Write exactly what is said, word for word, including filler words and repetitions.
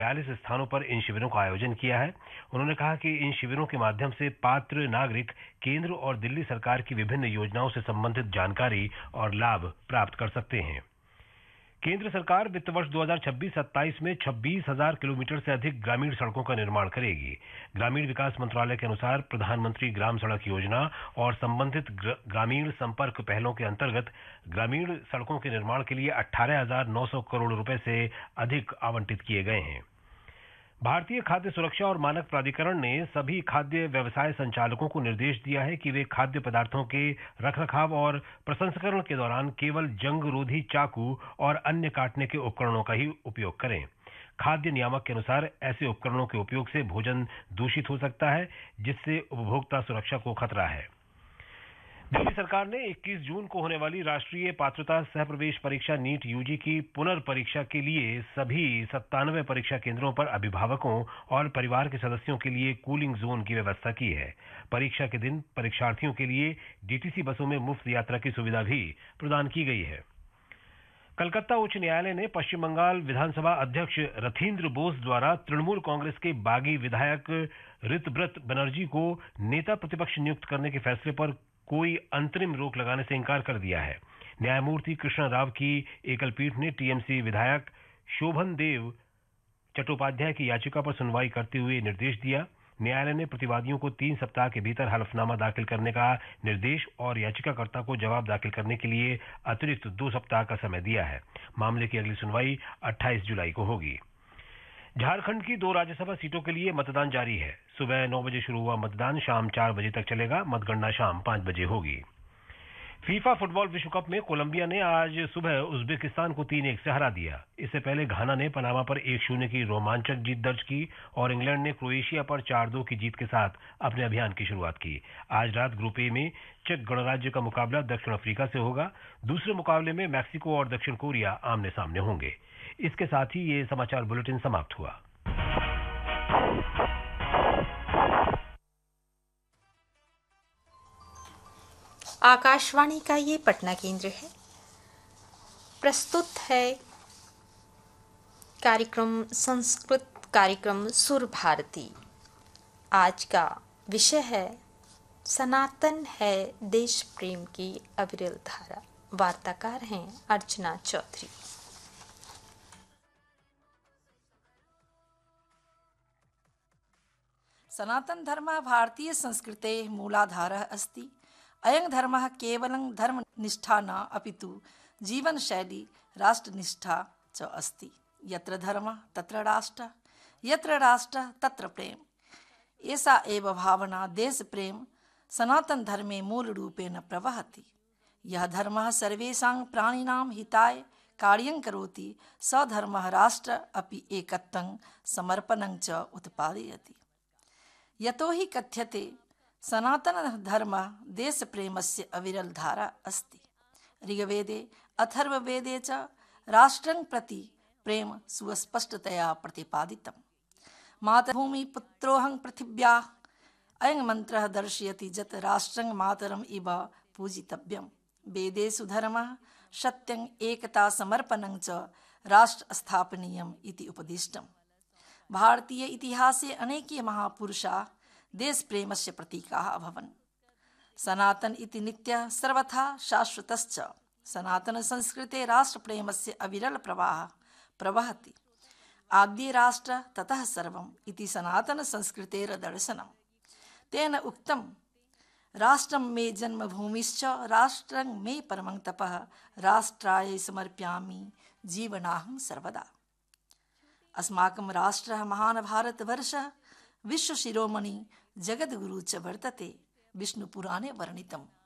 बयालीस स्थानों पर इन शिविरों का आयोजन किया है। उन्होंने कहा कि इन शिविरों के माध्यम से पात्र नागरिक केंद्र और दिल्ली सरकार की विभिन्न योजनाओं से संबंधित जानकारी और लाभ प्राप्त कर सकते हैं। केंद्र सरकार वित्त वर्ष दो हज़ार छब्बीस सत्ताईस में छब्बीस हज़ार किलोमीटर से अधिक ग्रामीण सड़कों का निर्माण करेगी। ग्रामीण विकास मंत्रालय के अनुसार प्रधानमंत्री ग्राम सड़क योजना और संबंधित ग्रामीण संपर्क पहलों के अंतर्गत ग्रामीण सड़कों के निर्माण के लिए अठारह हज़ार नौ सौ करोड़ रुपए से अधिक आवंटित किए गए हैं। भारतीय खाद्य सुरक्षा और मानक प्राधिकरण ने सभी खाद्य व्यवसाय संचालकों को निर्देश दिया है कि वे खाद्य पदार्थों के रखरखाव और प्रसंस्करण के दौरान केवल जंग रोधी चाकू और अन्य काटने के उपकरणों का ही उपयोग करें। खाद्य नियामक के अनुसार ऐसे उपकरणों के उपयोग से भोजन दूषित हो सकता है, जिससे उपभोक्ता सुरक्षा को खतरा है। दिल्ली सरकार ने इक्कीस जून को होने वाली राष्ट्रीय पात्रता सह प्रवेश परीक्षा नीट यूजी की पुनर्परीक्षा के लिए सभी सत्तानवे परीक्षा केंद्रों पर अभिभावकों और परिवार के सदस्यों के लिए कूलिंग जोन की व्यवस्था की है। परीक्षा के दिन परीक्षार्थियों के लिए डीटीसी बसों में मुफ्त यात्रा की सुविधा भी प्रदान की गई है। कलकत्ता उच्च न्यायालय ने पश्चिम बंगाल विधानसभा अध्यक्ष रथींद्र बोस द्वारा तृणमूल कांग्रेस के बागी विधायक ऋतव्रत बनर्जी को नेता प्रतिपक्ष नियुक्त करने के फैसले पर कोई अंतरिम रोक लगाने से इनकार कर दिया है। न्यायमूर्ति कृष्ण राव की एकल पीठ ने टीएमसी विधायक शोभन देव चट्टोपाध्याय की याचिका पर सुनवाई करते हुए निर्देश दिया। न्यायालय ने प्रतिवादियों को तीन सप्ताह के भीतर हलफनामा दाखिल करने का निर्देश और याचिकाकर्ता को जवाब दाखिल करने के लिए अतिरिक्त दो सप्ताह का समय दिया है। मामले की अगली सुनवाई अट्ठाईस जुलाई को होगी। झारखंड की दो राज्यसभा सीटों के लिए मतदान जारी है। सुबह नौ बजे शुरू हुआ मतदान शाम चार बजे तक चलेगा। मतगणना शाम पांच बजे होगी। फीफा फुटबॉल विश्व कप में कोलंबिया ने आज सुबह उज्बेकिस्तान को तीन एक से हरा दिया। इससे पहले घाना ने पनामा पर एक शून्य की रोमांचक जीत दर्ज की और इंग्लैंड ने क्रोएशिया पर चार दो की जीत के साथ अपने अभियान की शुरुआत की। आज रात ग्रुप ए में चेक गणराज्य का मुकाबला दक्षिण अफ्रीका से होगा। दूसरे मुकाबले में मैक्सिको और दक्षिण कोरिया आमने सामने होंगे। इसके साथ ही ये समाचार बुलेटिन समाप्त हुआ। आकाशवाणी का ये पटना केंद्र है। प्रस्तुत है कार्यक्रम संस्कृत कार्यक्रम सुर भारती। आज का विषय है सनातन है देश प्रेम की अविरल धारा। वार्ताकार हैं अर्चना चौधरी। सनातन धर्मः भारतीय संस्कृतेः मूलाधारः अस्ति। अयं धर्मः केवलं धर्मनिष्ठा न अपितु जीवनशैली राष्ट्रनिष्ठा च अस्ति। यत्र धर्मः तत्र राष्ट्रः, यत्र राष्ट्रः तत्र प्रेम। एषा एव भावना देशप्रेम सनातन धर्मे मूलरूपेण प्रवहति। यः धर्मः सर्वेषां प्राणिनां हिताय कार्यं करोति, स धर्मः राष्ट्र अपि एकत्वं समर्पणं च उत्पादयति। यतो हि कथ्यते सनातन धर्म देश प्रेमस्य अविरल धारा अस्ति। ऋग्वेदे अथर्ववेदे च राष्ट्रं प्रति प्रेम सुस्पष्टतया प्रतिपादितम्। मातृभूमि पुत्रोऽहं पृथिव्याः अयं मन्त्रः दर्शयति यत् राष्ट्रं मातरम् इव पूजितव्यम्। वेदेषु धर्मः सत्यं एकता समर्पणं च राष्ट्र स्थापनीयम् इति उपदिष्टम्। भारतीय इतिहासे अनेके महापुरुषाः देश प्रेमस्य प्रतीकाः अभवन्। सनातन इति नित्यः सर्वथा शाश्वतश्च। सनातन संस्कृते राष्ट्रप्रेमस्य अविरल प्रवाहः प्रवहति। आद्ये राष्ट्र ततः सर्वम् इति सनातन संस्कृतेर दर्शनम्। तेन उक्तं राष्ट्रं मे जन्मभूमिश्च राष्ट्रं मे परमं तपः राष्ट्राय समर्पयामि जीवनाहं सर्वदा। अस्माकं राष्ट्रः महान् भारतवर्षः विश्वशिरोमणि जगद्गुरु च वर्तते विष्णुपुराणे वर्णितम्।